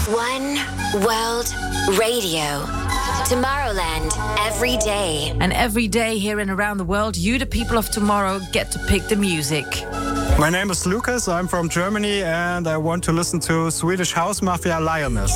One World Radio. Tomorrowland every day. And every day here and around the world, you, the people of tomorrow, get to pick the music. My name is Lucas, I'm from Germany, and I want to listen to Swedish House Mafia Lioness.